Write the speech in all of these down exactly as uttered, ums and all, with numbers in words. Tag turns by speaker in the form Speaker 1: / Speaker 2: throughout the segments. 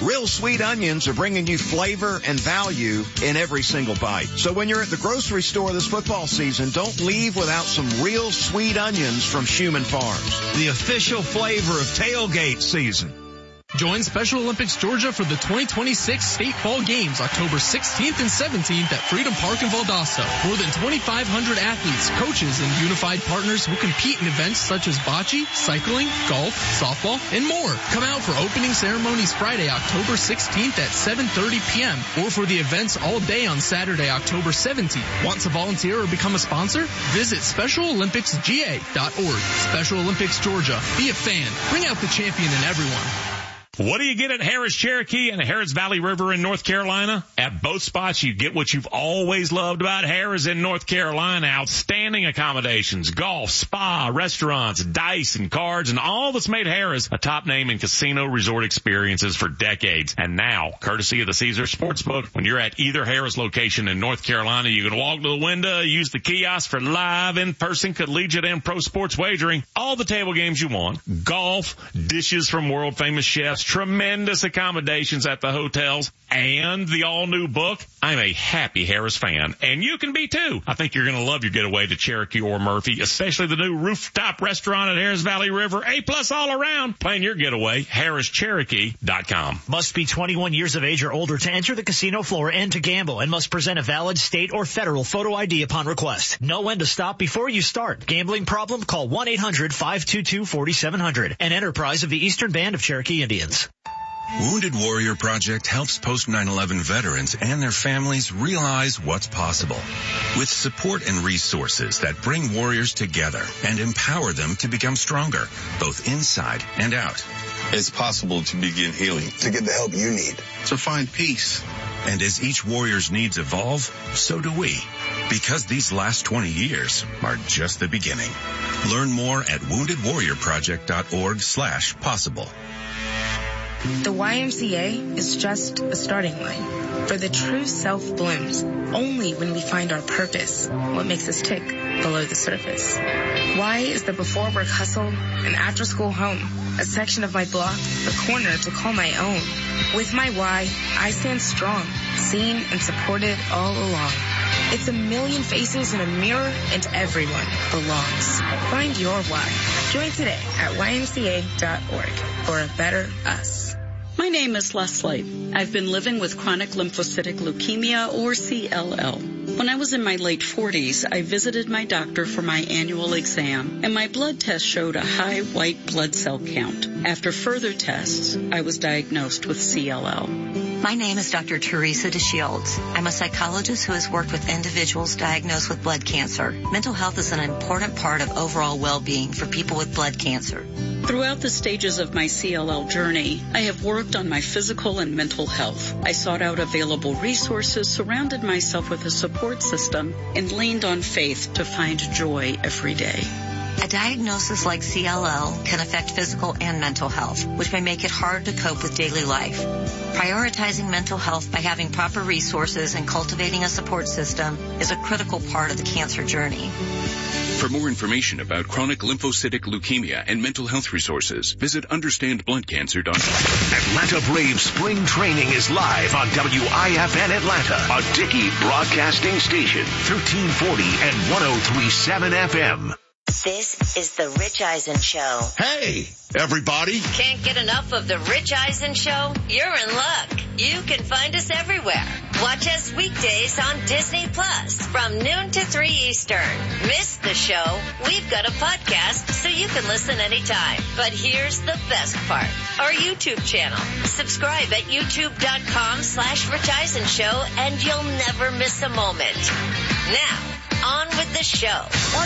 Speaker 1: Real Sweet Onions are bringing you flavor and value in every single bite. So when you're at the grocery store this football season, don't leave without some real sweet onions from Schumann Farms.
Speaker 2: The official flavor of tailgate season.
Speaker 3: Join Special Olympics Georgia for the twenty twenty-six State Fall Games October sixteenth and seventeenth at Freedom Park in Valdosta. More than twenty-five hundred athletes, coaches, and unified partners will compete in events such as bocce, cycling, golf, softball, and more. Come out for opening ceremonies Friday, October sixteenth at seven thirty p.m. or for the events all day on Saturday, October seventeenth. Want to volunteer or become a sponsor? Visit Special Olympics G A dot org. Special Olympics Georgia. Be a fan. Bring out the champion in everyone.
Speaker 4: What do you get at Harris Cherokee and the Harris Valley River in North Carolina? At both spots, you get what you've always loved about Harris in North Carolina. Outstanding accommodations, golf, spa, restaurants, dice, and cards, and all that's made Harris a top name in casino resort experiences for decades. And now, courtesy of the Caesar Sportsbook, when you're at either Harris location in North Carolina, you can walk to the window, use the kiosk for live, in-person, collegiate, and pro sports wagering. All the table games you want, golf, dishes from world-famous chefs, tremendous accommodations at the hotels, and the all-new book. I'm a happy Harris fan, and you can be too. I think you're going to love your getaway to Cherokee or Murphy, especially the new rooftop restaurant at Harris Valley River. A-plus all around. Plan your getaway, Harris Cherokee dot com.
Speaker 5: Must be twenty-one years of age or older to enter the casino floor and to gamble, and must present a valid state or federal photo I D upon request. Know when to stop before you start. Gambling problem? Call one eight hundred five two two four seven zero zero. An enterprise of the Eastern Band of Cherokee Indians.
Speaker 6: Wounded Warrior Project helps post nine eleven veterans and their families realize what's possible. With support and resources that bring warriors together and empower them to become stronger, both inside and out.
Speaker 7: It's possible to begin healing, to get the help you need, to find peace.
Speaker 6: And as each warrior's needs evolve, so do we. Because these last twenty years are just the beginning. Learn more at wounded warrior project dot org slash possible.
Speaker 8: The Y M C A is just a starting line. For the true self blooms only when we find our purpose, what makes us tick below the surface. Y is the before work hustle, an after school home, a section of my block, a corner to call my own. With my Y, I stand strong, seen and supported all along. It's a million faces in a mirror and everyone belongs. Find your Y. Join today at Y M C A dot org for a better us.
Speaker 9: My name is Leslie. I've been living with chronic lymphocytic leukemia, or C L L. When I was in my late forties, I visited my doctor for my annual exam, and my blood test showed a high white blood cell count. After further tests, I was diagnosed with C L L.
Speaker 10: My name is Doctor Teresa DeShields. I'm a psychologist who has worked with individuals diagnosed with blood cancer. Mental health is an important part of overall well-being for people with blood cancer.
Speaker 9: Throughout the stages of my C L L journey, I have worked on my physical and mental health. I sought out available resources, surrounded myself with a support system, and leaned on faith to find joy every day.
Speaker 10: A diagnosis like C L L can affect physical and mental health, which may make it hard to cope with daily life. Prioritizing mental health by having proper resources and cultivating a support system is a critical part of the cancer journey.
Speaker 11: For more information about chronic lymphocytic leukemia and mental health resources, visit understand blood cancer dot org.
Speaker 12: Atlanta Braves spring training is live on W I F N Atlanta, a Dickey broadcasting station, thirteen forty and one oh three point seven F M.
Speaker 13: This is the Rich Eisen Show.
Speaker 2: Hey, everybody.
Speaker 13: Can't get enough of the Rich Eisen Show? You're in luck. You can find us everywhere. Watch us weekdays on Disney Plus from noon to three Eastern. Miss the show? We've got a podcast so you can listen anytime. But here's the best part. Our YouTube channel. Subscribe at youtube.com slash Rich Eisen Show and you'll never miss a moment. Now, on with the show.
Speaker 14: one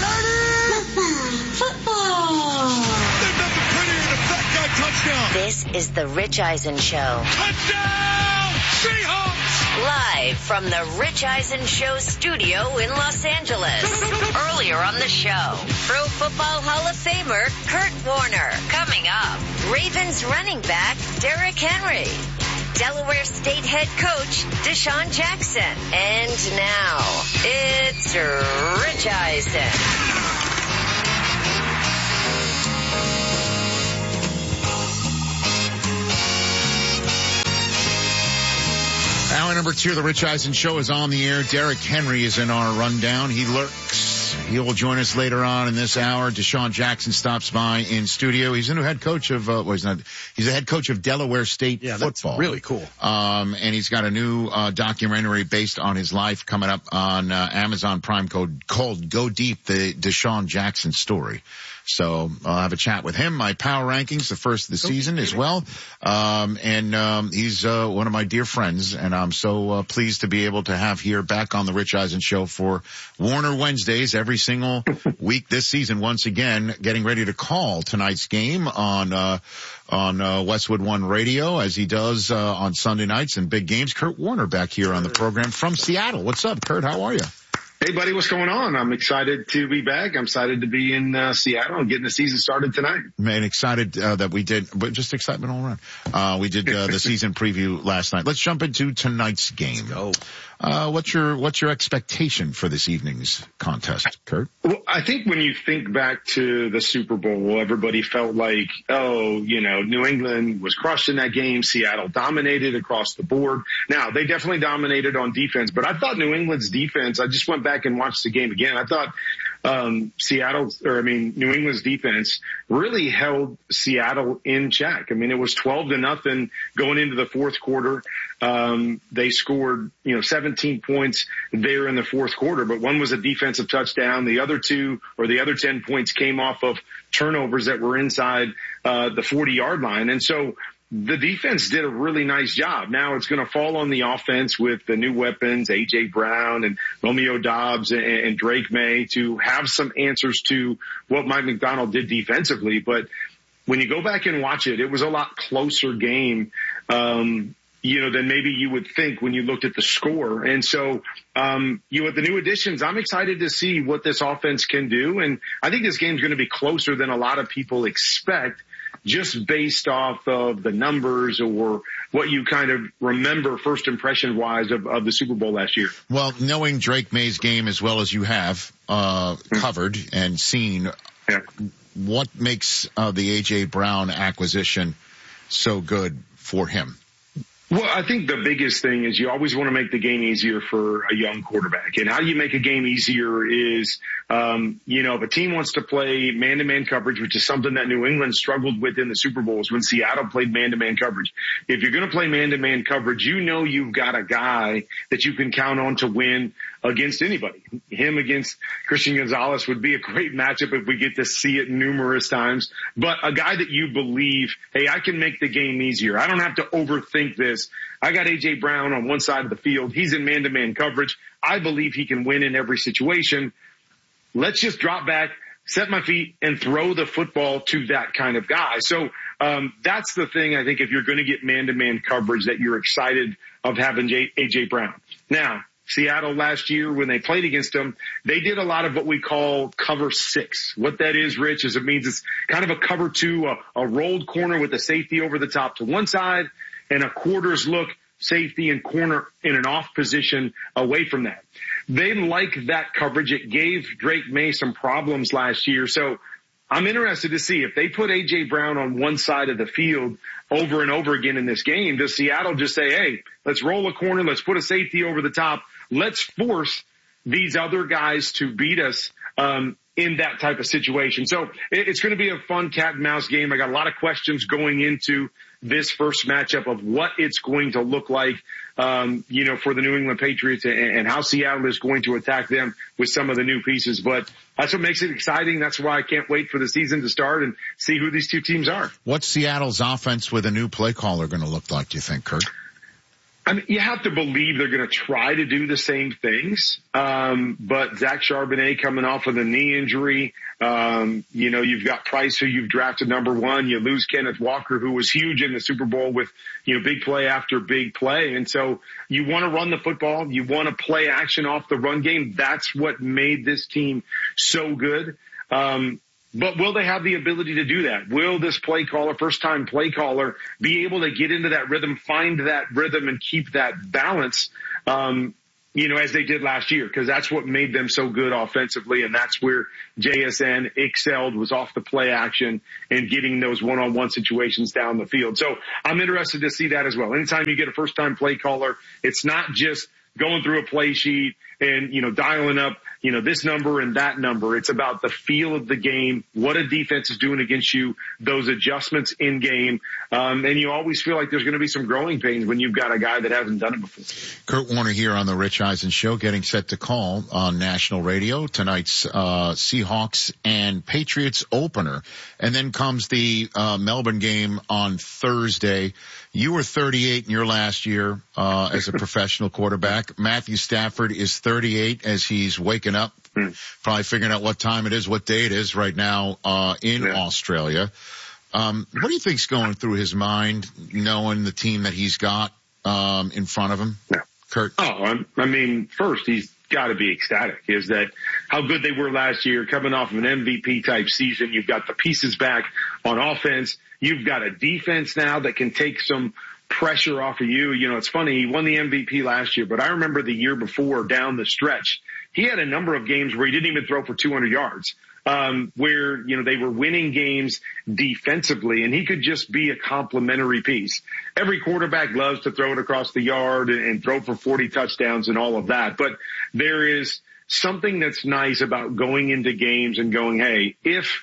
Speaker 14: eighty!
Speaker 13: Football!
Speaker 14: There's nothing prettier than a fat guy touchdown.
Speaker 13: This is the Rich Eisen Show.
Speaker 14: Touchdown! Seahawks!
Speaker 13: Live from the Rich Eisen Show studio in Los Angeles. Earlier on the show, Pro Football Hall of Famer Kurt Warner. Coming up, Ravens running back Derrick Henry. Delaware State head coach Deshaun Jackson. And now, it's Rich Eisen.
Speaker 15: number two of the Rich Eisen Show is on the air. Derrick Henry is in our rundown. He lurks. He will join us later on in this hour. Deshaun Jackson stops by in studio. He's the new head coach of, uh, well, he's not, he's the head coach of Delaware State
Speaker 16: yeah,
Speaker 15: football.
Speaker 16: That's really cool.
Speaker 15: Um, and he's got a new, uh, documentary based on his life coming up on, uh, Amazon Prime called, called Go Deep, the Deshaun Jackson story. So I'll have a chat with him. My power rankings, the first of the season as well. Um, and, um, he's, uh, one of my dear friends, and I'm so, uh, pleased to be able to have here back on the Rich Eisen Show for Warner Wednesdays every single week this season. Once again, getting ready to call tonight's game on, uh, on, uh, Westwood One Radio as he does, uh, on Sunday nights and big games. Kurt Warner back here on the program from Seattle. What's up, Kurt? How are you?
Speaker 17: Hey, buddy, what's going on? I'm excited to be back. I'm excited to be in uh, Seattle and getting the season started tonight.
Speaker 15: Man, excited uh, that we did, but just excitement all around. Uh, we did uh, the season preview last night. Let's jump into tonight's game.
Speaker 16: Let's go.
Speaker 15: Uh, what's your, what's your expectation for this evening's contest, Kurt?
Speaker 17: Well, I think when you think back to the Super Bowl, everybody felt like, oh, you know, New England was crushed in that game. Seattle dominated across the board. Now, they definitely dominated on defense, but I thought New England's defense, I just went back and watched the game again. I thought, um, Seattle, or I mean, New England's defense really held Seattle in check. I mean, it was twelve to nothing going into the fourth quarter. Um, they scored, you know, seventeen points there in the fourth quarter, but one was a defensive touchdown. The other two, or the other ten points came off of turnovers that were inside, uh, the forty yard line. And so, the defense did a really nice job. Now it's going to fall on the offense with the new weapons, A J Brown and Romeo Doubs and, and Drake May, to have some answers to what Mike Macdonald did defensively. But when you go back and watch it, it was a lot closer game, um, you know, than maybe you would think when you looked at the score. And so, um, you know, with the new additions, I'm excited to see what this offense can do. And I think this game's going to be closer than a lot of people expect, just based off of the numbers or what you kind of remember first impression wise of, of the Super Bowl last year.
Speaker 15: Well, knowing Drake May's game as well as you have, uh, covered and seen,
Speaker 17: yeah.
Speaker 15: what makes, uh, the A J Brown acquisition so good for him?
Speaker 17: Well, I think the biggest thing is you always want to make the game easier for a young quarterback. And how you make a game easier is, um, you know, if a team wants to play man-to-man coverage, which is something that New England struggled with in the Super Bowls when Seattle played man-to-man coverage. If you're going to play man-to-man coverage, you know you've got a guy that you can count on to win against anybody. Him against Christian Gonzalez would be a great matchup if we get to see it numerous times. But a guy that you believe, hey, I can make the game easier. I don't have to overthink this. I got A J Brown on one side of the field. He's in man-to-man coverage. I believe he can win in every situation. Let's just drop back, set my feet, and throw the football to that kind of guy. So um that's the thing, I think, if you're going to get man-to-man coverage, that you're excited of having J- A J Brown. Now, Seattle last year, when they played against them, they did a lot of what we call cover six. What that is, Rich, is it means it's kind of a cover two, a, a rolled corner with a safety over the top to one side, and a quarters look safety and corner in an off position away from that. They like that coverage. It gave Drake May some problems last year. So I'm interested to see if they put A J Brown on one side of the field over and over again in this game. Does Seattle just say, hey, let's roll a corner, let's put a safety over the top, let's force these other guys to beat us um in that type of situation? So it's going to be a fun cat and mouse game. I got a lot of questions going into this first matchup of what it's going to look like, um, you know, for the New England Patriots, and, and how Seattle is going to attack them with some of the new pieces. But that's what makes it exciting. That's why I can't wait for the season to start and see who these two teams are.
Speaker 15: What's Seattle's offense with a new play caller going to look like, do you think, Kurt?
Speaker 17: I mean, you have to believe they're going to try to do the same things. Um, but Zach Charbonnet coming off of a knee injury. Um, you know, you've got Price, who you've drafted number one. You lose Kenneth Walker, who was huge in the Super Bowl with, you know, big play after big play. And so you want to run the football. You want to play action off the run game. That's what made this team so good. Um, But will they have the ability to do that? Will this play caller, first time play caller, be able to get into that rhythm, find that rhythm, and keep that balance? Um, you know, as they did last year, because that's what made them so good offensively. And that's where J S N excelled, was off the play action and getting those one-on-one situations down the field. So I'm interested to see that as well. Anytime you get a first-time play caller, it's not just going through a play sheet and, you know, dialing up, you know, this number and that number. It's about the feel of the game, what a defense is doing against you, those adjustments in game. Um, and you always feel like there's going to be some growing pains when you've got a guy that hasn't done it before.
Speaker 15: Kurt Warner here on the Rich Eisen Show, getting set to call on national radio tonight's uh Seahawks and Patriots opener. And then comes the uh Melbourne game on Thursday. You were thirty-eight in your last year uh as a professional quarterback. Matthew Stafford is thirty-eight as he's waking up, hmm. probably figuring out what time it is, what day it is right now uh in yeah. Australia. Um what do you think's going through his mind, knowing the team that he's got um in front of him?
Speaker 17: Yeah.
Speaker 15: Kurt?
Speaker 17: Oh, I mean, first, he's got to be ecstatic. Is that how good they were last year, coming off of an M V P type season. You've got the pieces back on offense. You've got a defense now that can take some pressure off of you. You know, it's funny, he won the M V P last year, but I remember the year before down the stretch, he had a number of games where he didn't even throw for two hundred yards, um, where, you know, they were winning games defensively, and he could just be a complementary piece. Every quarterback loves to throw it across the yard and, and throw for forty touchdowns and all of that. But there is something that's nice about going into games and going, hey, if,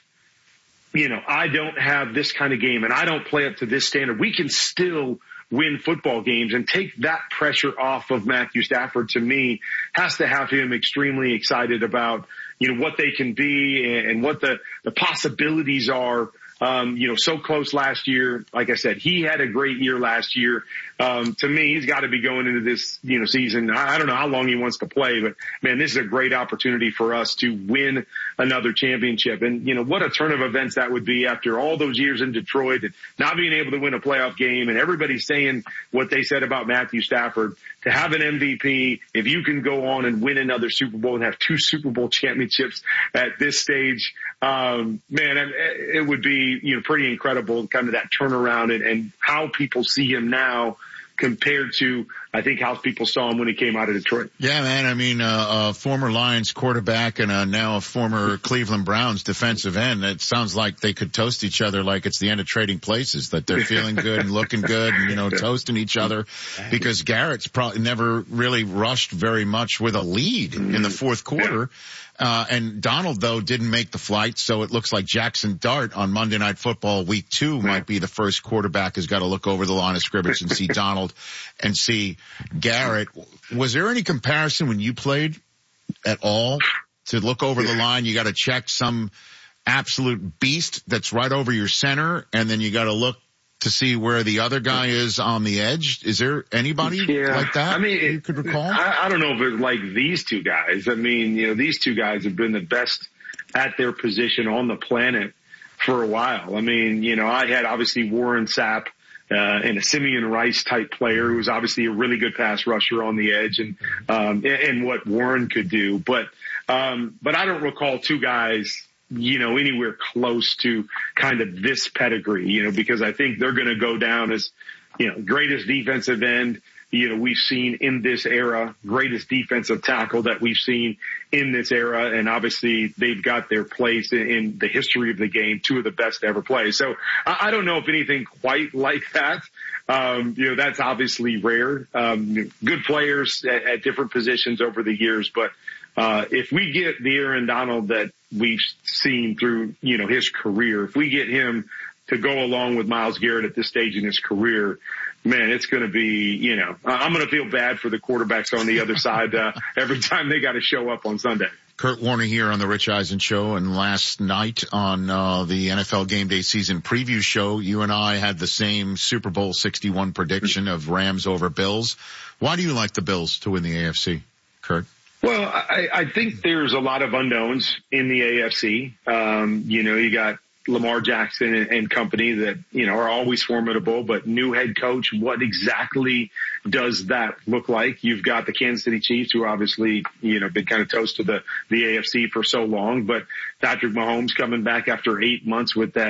Speaker 17: you know, I don't have this kind of game and I don't play up to this standard, we can still win football games, and take that pressure off of Matthew Stafford, to me, has to have him extremely excited about, you know, what they can be and, and what the, the possibilities are. Um, you know, so close last year. Like I said, he had a great year last year. Um, to me, he's got to be going into this, you know, season. I, I don't know how long he wants to play, but man, this is a great opportunity for us to win another championship. And, you know, what a turn of events that would be after all those years in Detroit and not being able to win a playoff game, and everybody saying what they said about Matthew Stafford. To have an M V P, if you can go on and win another Super Bowl and have two Super Bowl championships at this stage, um, man, it would be, you know, pretty incredible, kind of that turnaround and, and how people see him now compared to, I think, how people saw him when he came out of Detroit.
Speaker 15: Yeah, man. I mean, uh, a former Lions quarterback and uh, now a former Cleveland Browns defensive end. It sounds like they could toast each other like it's the end of Trading Places, that they're feeling good and looking good and, you know, toasting each other, because Garrett's probably never really rushed very much with a lead in the fourth quarter. Uh, and Donald, though, didn't make the flight, so it looks like Jackson Dart on Monday Night Football week two might be the first quarterback who's got to look over the line of scrimmage and see Donald and see Garrett. Was there any comparison when you played at all to look over the line? You got to check some absolute beast that's right over your center, and then you got to look to see where the other guy is on the edge. Is there anybody
Speaker 17: yeah.
Speaker 15: like that
Speaker 17: I mean,
Speaker 15: you could recall?
Speaker 17: I, I don't know if it's like these two guys. I mean, you know, these two guys have been the best at their position on the planet for a while. I mean, you know, I had obviously Warren Sapp, uh, and a Simeon Rice type player who was obviously a really good pass rusher on the edge, and, um, and, and what Warren could do. But, um, but I don't recall two guys, you know, anywhere close to kind of this pedigree, you know, because I think they're going to go down as, you know, greatest defensive end, you know, we've seen in this era, greatest defensive tackle that we've seen in this era. And obviously they've got their place in, in the history of the game, two of the best to ever play. So I, I don't know if anything quite like that. Um, you know, that's obviously rare. Um, good players at, at different positions over the years, but Uh, if we get the Aaron Donald that we've seen through, you know, his career, if we get him to go along with Myles Garrett at this stage in his career, man, it's going to be, you know, I'm going to feel bad for the quarterbacks on the other side uh, every time they got to show up on Sunday.
Speaker 15: Kurt Warner here on the Rich Eisen Show, and last night on uh, the N F L Game Day Season Preview Show, you and I had the same Super Bowl sixty-one prediction of Rams over Bills. Why do you like the Bills to win the A F C, Kurt?
Speaker 17: Well, I, I think there's a lot of unknowns in the A F C. Um, you know, you got Lamar Jackson and, and company that, you know, are always formidable, but new head coach, what exactly does that look like? You've got the Kansas City Chiefs, who obviously, you know, been kind of toast to the, the A F C for so long, but Patrick Mahomes coming back after eight months with that,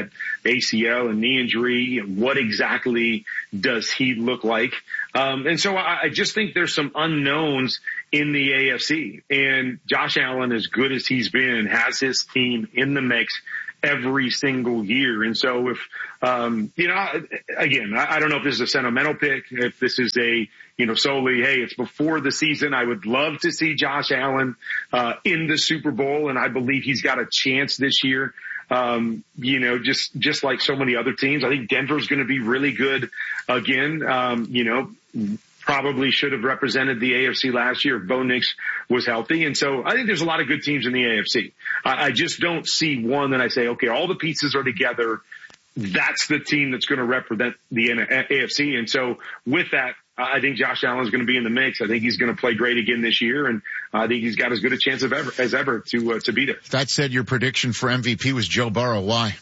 Speaker 17: A C L and knee injury. What exactly does he look like? Um, and so I, I just think there's some unknowns in the A F C. And Josh Allen, as good as he's been, has his team in the mix every single year. And so if, um, you know, again, I, I don't know if this is a sentimental pick, if this is a, you know, solely, hey, it's before the season. I would love to see Josh Allen, uh, in the Super Bowl. And I believe he's got a chance this year. Um, you know, just, just like so many other teams. I think Denver's going to be really good again. Um, you know, probably should have represented the A F C last year if Bo Nix was healthy. And so I think there's a lot of good teams in the A F C. I, I just don't see one that I say, okay, all the pieces are together. That's the team that's going to represent the A F C. And so with that, I think Josh Allen is going to be in the mix. I think he's going to play great again this year, and I think he's got as good a chance of ever, as ever to uh, to beat it.
Speaker 15: That said, your prediction for M V P was Joe Burrow. Why?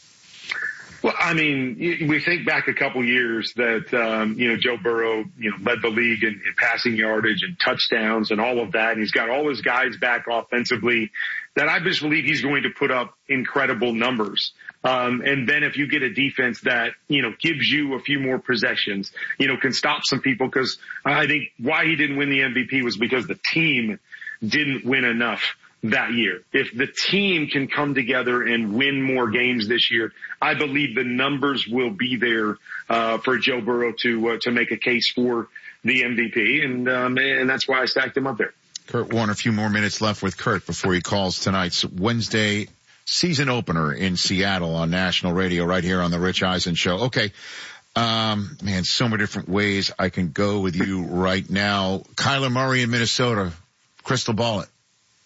Speaker 17: Well, I mean, we think back a couple years that, um, you know, Joe Burrow, you know, led the league in, in passing yardage and touchdowns and all of that. And he's got all his guys back offensively that I just believe he's going to put up incredible numbers. Um, and then if you get a defense that, you know, gives you a few more possessions, you know, can stop some people, because I think why he didn't win the M V P was because the team didn't win enough that year. If the team can come together and win more games this year, I believe the numbers will be there uh for Joe Burrow to uh, to make a case for the M V P, and um, and that's why I stacked him up there.
Speaker 15: Kurt Warner, a few more minutes left with Kurt before he calls tonight's Wednesday season opener in Seattle on national radio right here on the Rich Eisen Show. Okay. Um, man, so many different ways I can go with you right now. Kyler Murray in Minnesota, crystal ball it.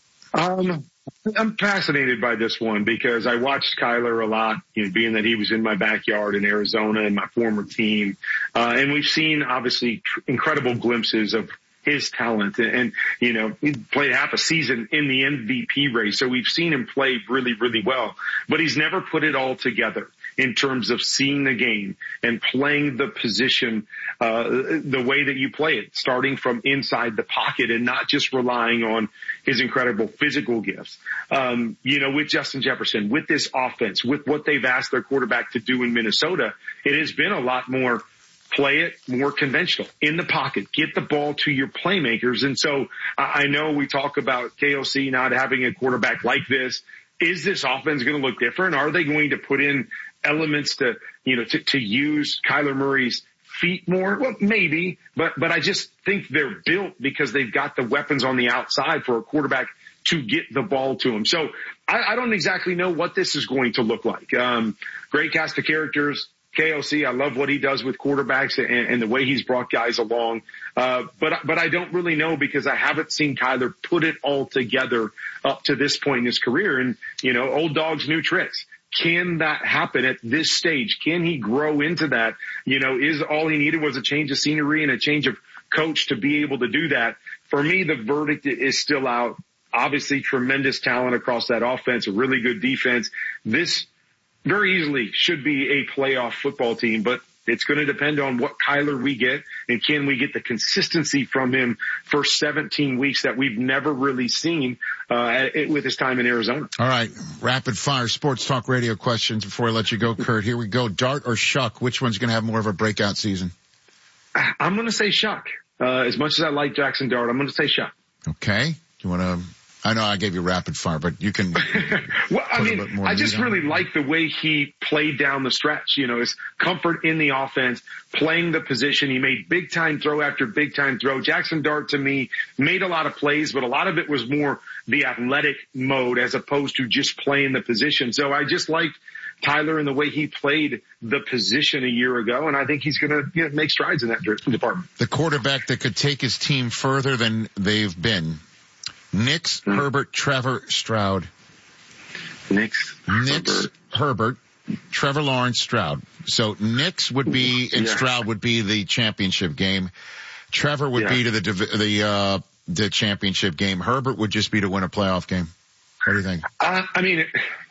Speaker 17: Um, I'm fascinated by this one because I watched Kyler a lot, you know, being that he was in my backyard in Arizona and my former team. Uh, and we've seen obviously tr- incredible glimpses of his talent, and, and, you know, he played half a season in the M V P race. So we've seen him play really, really well, but he's never put it all together in terms of seeing the game and playing the position, uh, the way that you play it, starting from inside the pocket and not just relying on his incredible physical gifts. Um, you know, with Justin Jefferson, with this offense, with what they've asked their quarterback to do in Minnesota, it has been a lot more play it more conventional in the pocket, get the ball to your playmakers. And so I know we talk about K O C not having a quarterback like this. Is this offense going to look different? Are they going to put in elements to, you know, to, to use Kyler Murray's feet more? Well, maybe, but, but I just think they're built because they've got the weapons on the outside for a quarterback to get the ball to him. So I, I don't exactly know what this is going to look like. Um, great cast of characters. K O C, I love what he does with quarterbacks and, and the way he's brought guys along. Uh, but, but I don't really know because I haven't seen Kyler put it all together up to this point in his career. And, you know, old dogs, new tricks. Can that happen at this stage? Can he grow into that? You know, is all he needed was a change of scenery and a change of coach to be able to do that? For me, the verdict is still out. Obviously, tremendous talent across that offense, a really good defense. This very easily should be a playoff football team, but it's going to depend on what Kyler we get, and can we get the consistency from him for seventeen weeks that we've never really seen uh with his time in Arizona.
Speaker 15: All right, rapid fire sports talk radio questions before I let you go, Kurt. Here we go. Dart or Shuck? Which one's going to have more of a breakout season?
Speaker 17: I'm going to say Shuck. Uh, as much as I like Jackson Dart, I'm going to say Shuck.
Speaker 15: Okay. Do you want to? I know I gave you rapid fire, but you can.
Speaker 17: Well, I mean, I just really like the way he played down the stretch. You know, his comfort in the offense, playing the position. He made big time throw after big time throw. Jackson Dart, to me, made a lot of plays, but a lot of it was more the athletic mode as opposed to just playing the position. So I just liked Tyler and the way he played the position a year ago, and I think he's going to, you know, make strides in that department.
Speaker 15: The quarterback that could take his team further than they've been. Nix, hmm. Herbert, Trevor, Stroud.
Speaker 17: Nix,
Speaker 15: Nix, Herbert. Herbert, Trevor Lawrence, Stroud. So Nix would be, and yeah. Stroud would be the championship game. Trevor would yeah. be to the, the, uh, the championship game. Herbert would just be to win a playoff game. What do you think?
Speaker 17: Uh, I mean,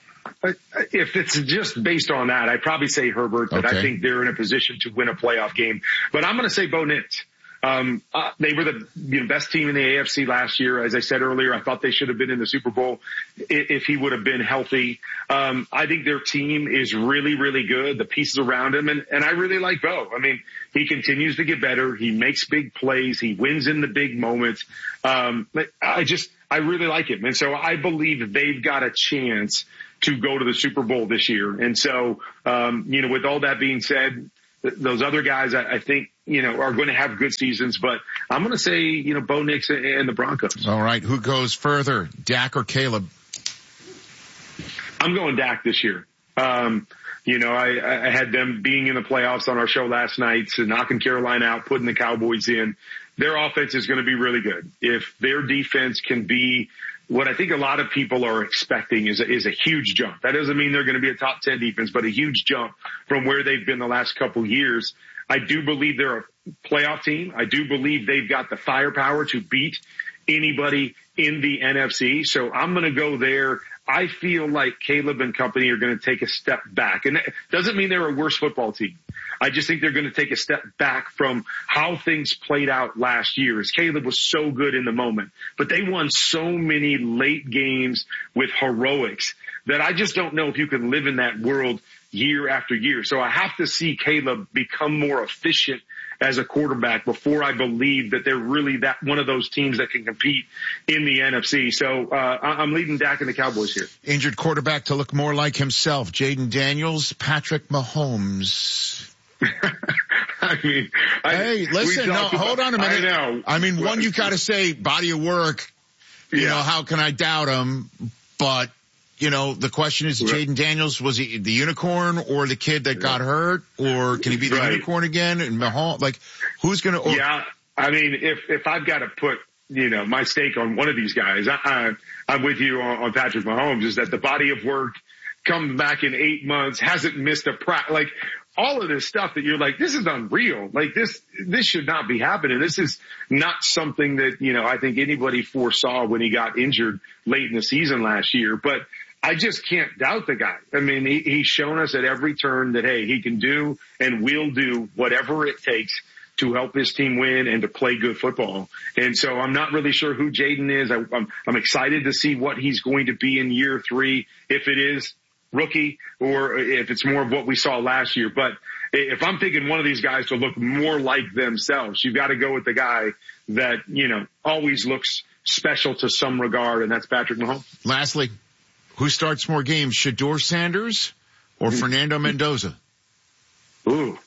Speaker 17: if it's just based on that, I'd probably say Herbert, but okay. I think they're in a position to win a playoff game. But I'm going to say Bo Nix. um, uh, they were the you know, best team in the A F C last year. As I said earlier, I thought they should have been in the Super Bowl if, if he would have been healthy. Um, I think their team is really, really good. The pieces around him, and, and I really like Bo. I mean, he continues to get better. He makes big plays. He wins in the big moments. Um, but I just, I really like him. And so I believe they've got a chance to go to the Super Bowl this year. And so, um, you know, with all that being said, th- those other guys, I, I think, you know, are going to have good seasons, but I'm going to say, you know, Bo Nix and, and the Broncos.
Speaker 15: All right. Who goes further, Dak or Caleb?
Speaker 17: I'm going Dak this year. Um, you know, I, I had them being in the playoffs on our show last night, so knocking Carolina out, putting the Cowboys in. Their offense is going to be really good. If their defense can be what I think a lot of people are expecting is a, is a huge jump. That doesn't mean they're going to be a top ten defense, but a huge jump from where they've been the last couple years. I do believe they're a playoff team. I do believe they've got the firepower to beat anybody in the N F C. So I'm going to go there. I feel like Caleb and company are going to take a step back. And it doesn't mean they're a worse football team. I just think they're going to take a step back from how things played out last year, as Caleb was so good in the moment. But they won so many late games with heroics that I just don't know if you can live in that world year after year. So I have to see Caleb become more efficient as a quarterback before I believe that they're really that one of those teams that can compete in the N F C. So uh, I'm leading Dak and the Cowboys here.
Speaker 15: Injured quarterback to look more like himself, Jaden Daniels, Patrick Mahomes.
Speaker 17: I mean, I,
Speaker 15: hey, listen, no,
Speaker 17: about,
Speaker 15: hold on a minute.
Speaker 17: I know.
Speaker 15: I mean, one, you got to say body of work. You yeah. know, how can I doubt him? But, you know, the question is, Jaden Daniels, was he the unicorn or the kid that got hurt, or can he be the right. unicorn again? And Mahomes, like, who's going to?
Speaker 17: Yeah, I mean, if if I've got to put, you know, my stake on one of these guys, I, I, I'm with you on, on Patrick Mahomes. Is that the body of work, come back in eight months, hasn't missed a practice, like. All of this stuff that you're like, this is unreal. Like this, this should not be happening. This is not something that, you know, I think anybody foresaw when he got injured late in the season last year, but I just can't doubt the guy. I mean, he, he's shown us at every turn that, hey, he can do and will do whatever it takes to help his team win and to play good football. And so I'm not really sure who Jaden is. I, I'm, I'm excited to see what he's going to be in year three, if it is rookie or if it's more of what we saw last year. But if I'm picking one of these guys to look more like themselves, you've got to go with the guy that, you know, always looks special to some regard, and that's Patrick Mahomes.
Speaker 15: Lastly, who starts more games, Shedeur Sanders or mm-hmm. Fernando Mendoza?
Speaker 17: Ooh.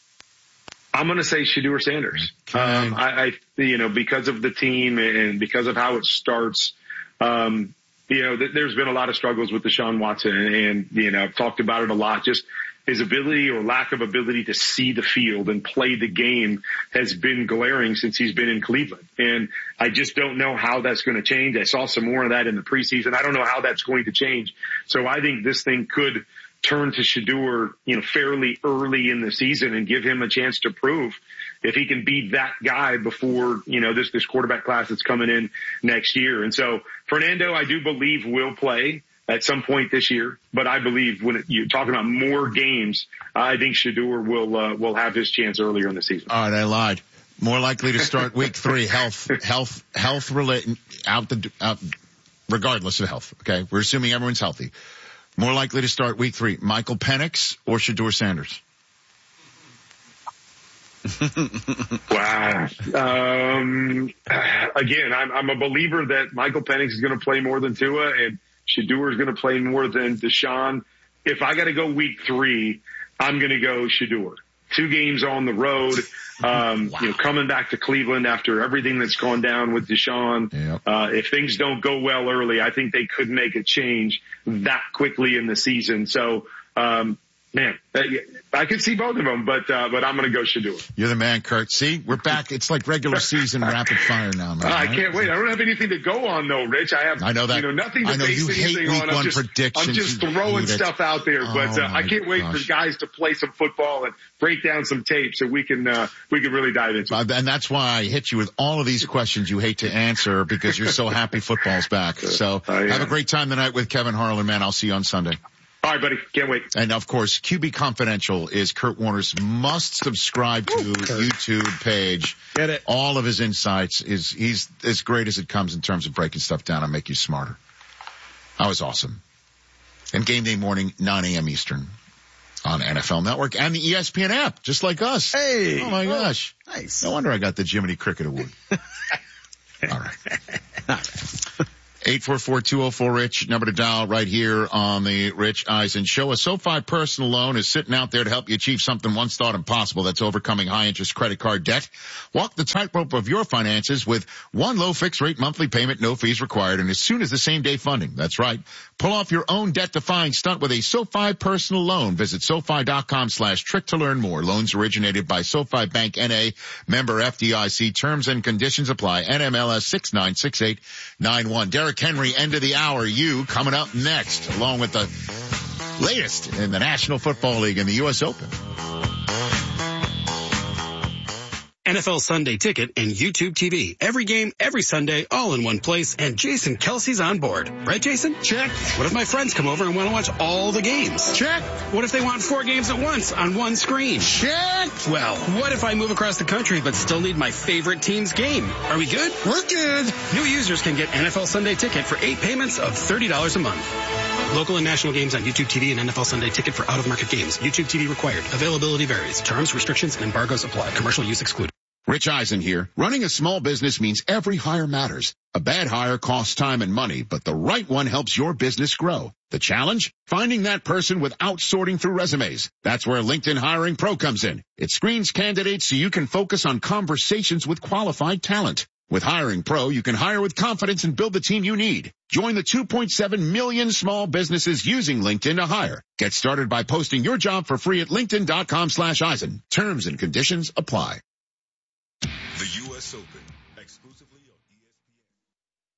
Speaker 17: I'm going to say Shedeur Sanders. Okay. Um, I, I, you know, because of the team and because of how it starts, um, you know, th- there's been a lot of struggles with Deshaun Watson, and, and, you know, I've talked about it a lot. Just his ability or lack of ability to see the field and play the game has been glaring since he's been in Cleveland. And I just don't know how that's going to change. I saw some more of that in the preseason. I don't know how that's going to change. So I think this thing could turn to Shedeur, you know, fairly early in the season and give him a chance to prove if he can be that guy before, you know, this, this quarterback class that's coming in next year. And so Fernando, I do believe, will play at some point this year, but I believe when it, you're talking about more games, I think Shedeur will, uh, will have his chance earlier in the season.
Speaker 15: All right. I lied. More likely to start week three, health, health, health related out the, out, regardless of health. Okay. We're assuming everyone's healthy. More likely to start week three, Michael Penix or Shedeur Sanders?
Speaker 17: Wow. Um, again, I'm, I'm a believer that Michael Penix is going to play more than Tua, and Shedeur is going to play more than Deshaun. If I got to go week three, I'm going to go Shedeur. Two games on the road, um, wow. you know, coming back to Cleveland after everything that's gone down with Deshaun. Yep. Uh, if things don't go well early, I think they could make a change that quickly in the season. So, um, man, I could see both of them, but, uh, but I'm going to go Shedeur.
Speaker 15: You're the man, Kurt. See, we're back. It's like regular season rapid fire now, man.
Speaker 17: Uh, I can't wait. I don't have anything to go on though, Rich. I have,
Speaker 15: I know that.
Speaker 17: you know, nothing to
Speaker 15: I know
Speaker 17: base
Speaker 15: you
Speaker 17: anything
Speaker 15: hate week
Speaker 17: on. I'm
Speaker 15: one
Speaker 17: just,
Speaker 15: predictions.
Speaker 17: I'm just throwing stuff out there, but,
Speaker 15: oh
Speaker 17: uh, I can't wait
Speaker 15: gosh.
Speaker 17: for guys to play some football and break down some tape so we can, uh, we can really dive into it.
Speaker 15: And that's why I hit you with all of these questions you hate to answer because you're so happy football's back. So have a great time tonight with Kevin Harlan, man. I'll see you on Sunday.
Speaker 17: All right, buddy. Can't wait.
Speaker 15: And of course, Q B Confidential is Kurt Warner's must subscribe to Ooh, YouTube page.
Speaker 16: Get it.
Speaker 15: All of his insights is, he's as great as it comes in terms of breaking stuff down and make you smarter. That was awesome. And Game Day morning, nine a.m. Eastern on N F L Network and the E S P N app, just like us.
Speaker 16: Hey.
Speaker 15: Oh my gosh.
Speaker 16: Oh, nice.
Speaker 15: No wonder I got the Jiminy Cricket Award. All right. All right. eight four four, two oh four, RICH, number to dial right here on the Rich Eisen Show. A SoFi personal loan is sitting out there to help you achieve something once thought impossible. That's overcoming high-interest credit card debt. Walk the tightrope of your finances with one low fixed-rate monthly payment, no fees required, and as soon as the same-day funding. That's right. Pull off your own debt-defying stunt with a SoFi personal loan. Visit SoFi.com slash trick to learn more. Loans originated by SoFi Bank N A, member F D I C. Terms and conditions apply. N M L S six nine six eight nine one. Derrick Henry, end of the hour. You coming up next, along with the latest in the National Football League and the U S Open.
Speaker 18: N F L Sunday Ticket and YouTube T V. Every game, every Sunday, all in one place, and Jason Kelsey's on board. Right, Jason?
Speaker 15: Check.
Speaker 18: What if my friends come over and want to watch all the games?
Speaker 15: Check.
Speaker 18: What if they want four games at once on one screen?
Speaker 15: Check.
Speaker 18: Well, what if I move across the country but still need my favorite team's game? Are we good?
Speaker 15: We're good.
Speaker 18: New users can get N F L Sunday Ticket for eight payments of thirty dollars a month. Local and national games on YouTube T V and N F L Sunday Ticket for out-of-market games. YouTube T V required. Availability varies. Terms, restrictions, and embargoes apply. Commercial use excluded.
Speaker 15: Rich Eisen here. Running a small business means every hire matters. A bad hire costs time and money, but the right one helps your business grow. The challenge? Finding that person without sorting through resumes. That's where LinkedIn Hiring Pro comes in. It screens candidates so you can focus on conversations with qualified talent. With Hiring Pro, you can hire with confidence and build the team you need. Join the two point seven million small businesses using LinkedIn to hire. Get started by posting your job for free at linkedin.com slash Eisen. Terms and conditions apply.
Speaker 6: The U S Open. Exclusive.